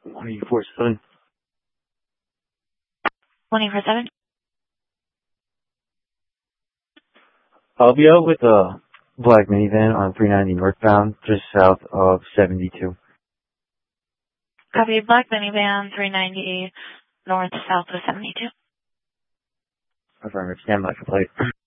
24/7. 24/7. I'll be out with a black minivan on 390 northbound, just south of 72. Copy. Black minivan, 390 north, south of 72. Affirmative. Stand by for plate.